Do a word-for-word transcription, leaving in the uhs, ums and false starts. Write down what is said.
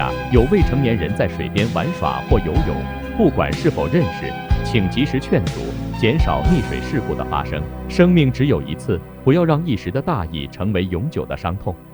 下，有未成年人在水边玩耍或游泳，不管是否认识，请及时劝阻，减少溺水事故的发生。生命只有一次，不要让一时的大意成为永久的伤痛。